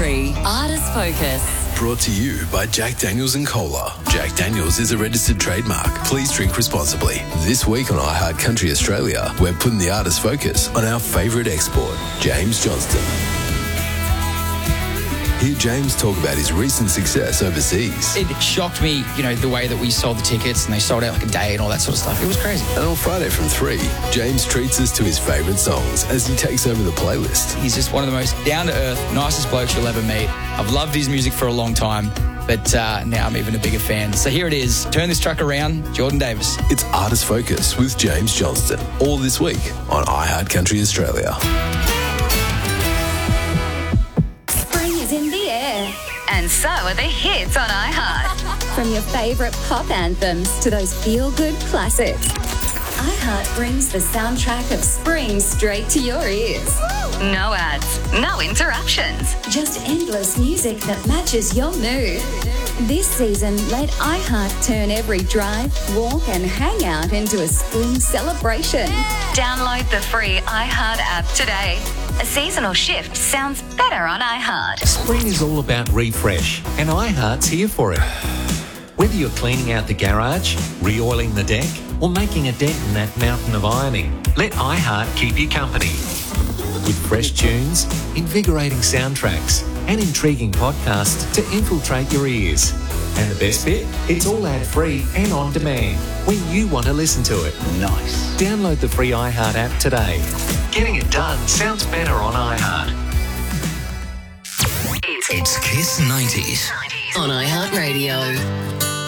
Country Artist Focus. Brought to you by Jack Daniels and Cola. Jack Daniels is a registered trademark. Please drink responsibly. This week on iHeart Country Australia, we're putting the artist focus on our favourite export, James Johnston. Hear James talk about his recent success overseas. It shocked me, the way that we sold the tickets and they sold out like a day and all that sort of stuff. It was crazy. And on Friday from 3, James treats us to his favourite songs as he takes over the playlist. He's just one of the most down-to-earth, nicest blokes you'll ever meet. I've loved his music for a long time, but now I'm even a bigger fan. So here it is. Turn this truck around, Jordan Davis. It's Artist Focus with James Johnston, all this week on iHeart Country Australia. In the air. And so are the hits on iHeart. From your favourite pop anthems to those feel-good classics, iHeart brings the soundtrack of spring straight to your ears. No ads, no interruptions, just endless music that matches your mood. This season, let iHeart turn every drive, walk and hangout into a spring celebration. Download the free iHeart app today. A seasonal shift sounds better on iHeart. Spring is all about refresh, and iHeart's here for it. Whether you're cleaning out the garage, re-oiling the deck, or making a dent in that mountain of ironing, let iHeart keep you company. With fresh tunes, invigorating soundtracks, and intriguing podcasts to infiltrate your ears. And the best bit? It's all ad-free and on demand when you want to listen to it. Nice. Download the free iHeart app today. Getting it done sounds better on iHeart. It's Kiss 90s on iHeart Radio.